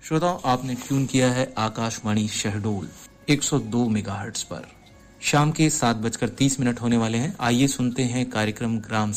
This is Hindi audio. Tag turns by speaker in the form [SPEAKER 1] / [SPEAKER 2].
[SPEAKER 1] श्रोताओं, आपने ट्यून किया है आकाशवाणी शहडोल 102 मेगाहर्ट्ज पर। शाम के 7:30 होने वाले हैं। आइए सुनते हैं कार्यक्रम ग्राम